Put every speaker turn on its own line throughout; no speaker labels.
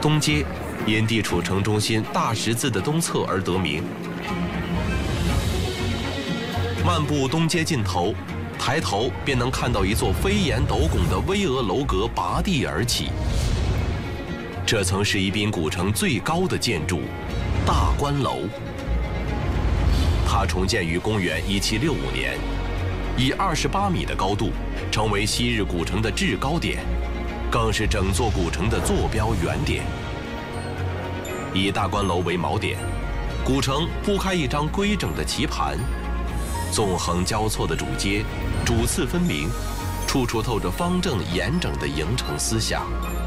东街因地处城中心大十字的东侧而得名。漫步东街尽头，抬头便能看到一座飞檐斗拱的巍峨楼阁拔地而起。这曾是宜宾古城最高的建筑——大观楼。它重建于公元1765年，以28米的高度，成为昔日古城的制高点，更是整座古城的坐标原点。以大观楼为锚点，古城铺开一张规整的棋盘，纵横交错的主街，主次分明，处处透着方正严整的营城思想。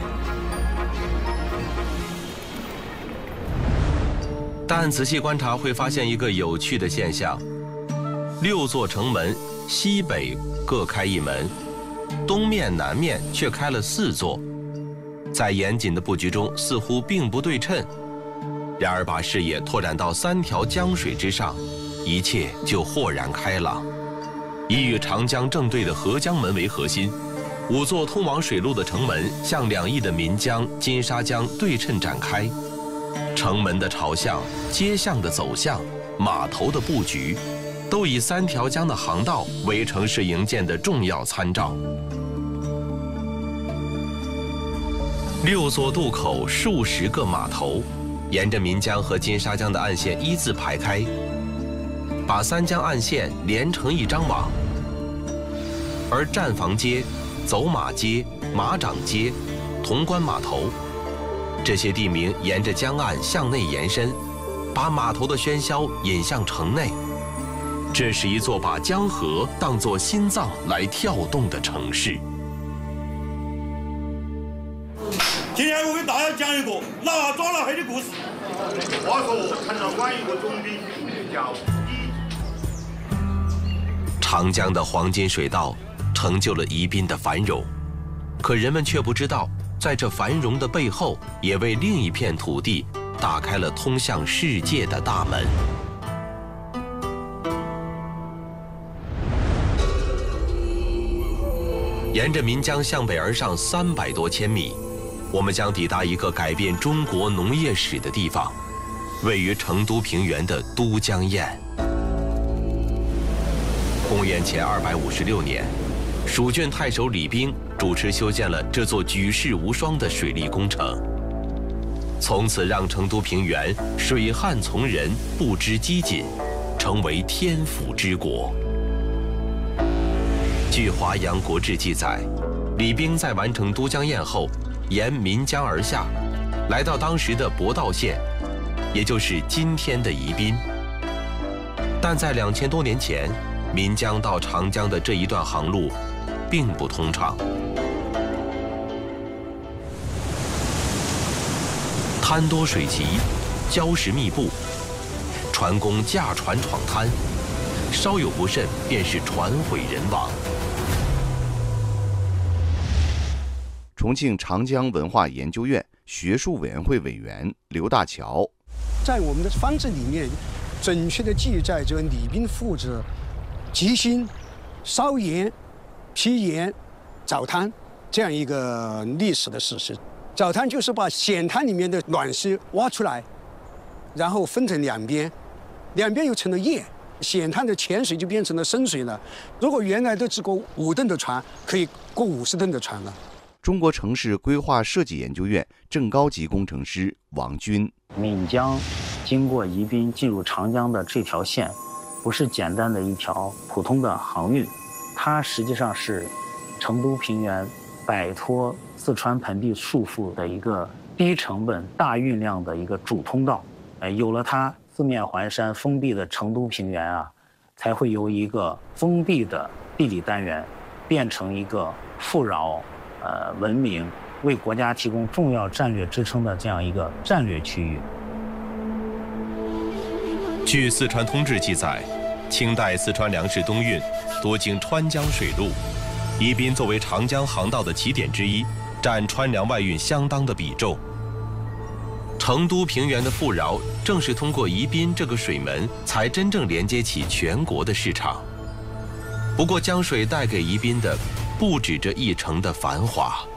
但仔细观察会发现一个有趣的现象：6座城门西北各开一门，东面南面却开了4座，在严谨的布局中似乎并不对称。然而把视野拓展到3条江水之上，一切就豁然开朗。以与长江正对的合江门为核心，5座通往水路的城门向两翼的岷江、金沙江对称展开。城门的朝向、街巷的走向、码头的布局，都以3条江的航道为城市营建的重要参照。6座渡口，数十个码头，沿着岷江和金沙江的岸线一字排开，把3江岸线连成一张网。而站房街、走马街、马掌街、潼关码头，这些地名沿着江岸向内延伸，把码头的喧嚣引向城内。这是一座把江河当作心脏来跳动的城市。
今天我给大家讲一个拿抓了黑的故事。
话说，陈老官有个总兵叫
长江的黄金水道成就了宜宾的繁荣，可人们却不知道，在这繁荣的背后，也为另一片土地打开了通向世界的大门。沿着岷江向北而上300多千米，我们将抵达一个改变中国农业史的地方，位于成都平原的都江堰。公元前256年，蜀郡太守李冰主持修建了这座举世无双的水利工程，从此让成都平原水旱从人，不知饥馑，成为天府之国。据《华阳国志》记载，李冰在完成都江堰后，沿岷江而下，来到当时的博道县，也就是今天的宜宾。但在2000多年前，岷江到长江的这一段航路并不通畅，滩多水急，礁石密布，船工驾船闯滩，稍有不慎便是船毁人亡。
重庆长江文化研究院学术委员会委员刘大桥，
在我们的方志里面，准确地记载着李冰父子集心、烧盐、劈盐、凿滩这样一个历史的事实。凿滩就是把咸滩里面的卵石挖出来，然后分成两边，两边又成了堰，咸滩的浅水就变成了深水了。如果原来都只过5吨的船，可以过50吨的船了。
中国城市规划设计研究院正高级工程师王军，
岷江经过宜宾进入长江的这条线，不是简单的一条普通的航运，它实际上是成都平原摆脱四川盆地束缚的一个低成本大运量的一个主通道。有了它，四面环山封闭的成都平原啊，才会由一个封闭的地理单元变成一个富饶文明，为国家提供重要战略支撑的这样一个战略区域。
据《四川通志》记载，清代四川粮食东运多经川江水路，宜宾作为长江航道的起点之一，占川粮外运相当的比重。成都平原的富饶，正是通过宜宾这个水门，才真正连接起全国的市场。不过，江水带给宜宾的不止这一城的繁华。